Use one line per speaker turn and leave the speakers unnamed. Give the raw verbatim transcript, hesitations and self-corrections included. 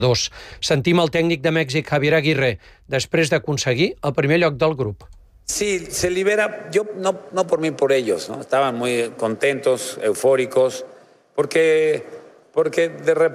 Dos. Sentim el tècnic de Mèxic, Javier Aguirre, després d'aconseguir el primer lloc del grup.
Sí, se libera, yo no, no por mí, por ellos, ¿no? Estaban muy contentos, eufóricos, porque, porque de repente